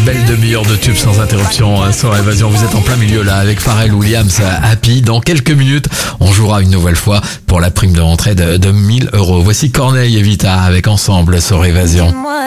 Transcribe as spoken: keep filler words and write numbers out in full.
belle demi-heure de tubes sans interruption hein, sur Évasion. Vous êtes en plein milieu là avec Pharrell Williams, Happy. Dans quelques minutes, on jouera une nouvelle fois pour la prime de rentrée de, de mille euros. Voici Corneille et Vita avec Ensemble sur Évasion.